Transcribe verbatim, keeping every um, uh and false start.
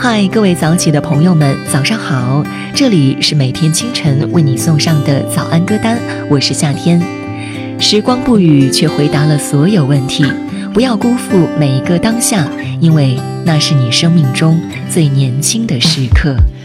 嗨，各位早起的朋友们，早上好！这里是每天清晨为你送上的早安歌单，我是夏天。时光不语，却回答了所有问题。不要辜负每一个当下，因为那是你生命中最年轻的时刻。